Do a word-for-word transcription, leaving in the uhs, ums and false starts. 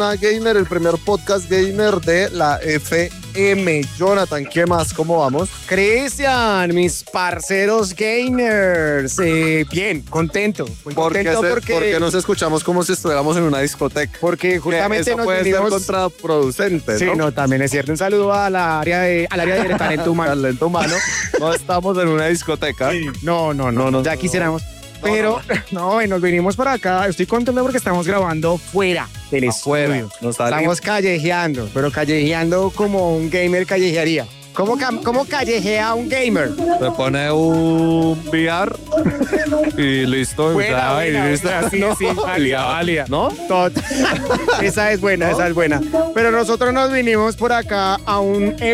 Gamer, el primer podcast gamer de la F M. Jonathan, ¿qué más? ¿Cómo vamos? Cristian, mis parceros gamers, eh, bien, contento, muy Porque, contento se- porque, porque nos escuchamos como si estuviéramos en una discoteca. porque justamente Eso nos puede vinimos- ser contraproducente, Sí, ¿no? no, también es cierto. Un saludo a la área de, al área de talento humano. Talento humano. No estamos en una discoteca. No, no, no, No, no, ya no. quisiéramos. Pero, no, y nos vinimos por acá. Estoy contento porque estamos grabando fuera del Afuera. estudio. Nos salimos. Estamos callejeando, pero callejeando como un gamer callejearía. ¿Cómo, cam- cómo callejea un gamer? Se pone un V R y listo. Buena, ya, buena, y listo. buena, sí, No, sí, válida, ya, válida. ¿no? Tot- esa es buena, esa es buena. Pero nosotros nos vinimos por acá a un